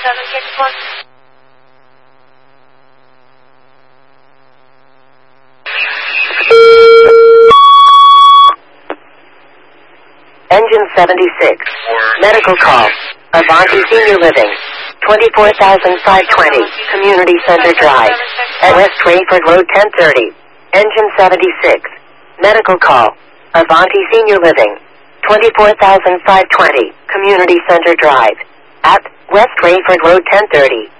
Engine 76. Medical call. Avanti Senior Living. 24,520. Community Center Drive. At West Rayford Road 1030. Engine 76. Medical call. Avanti Senior Living. 24,520. Community Center Drive. At West Rayford Road 1030.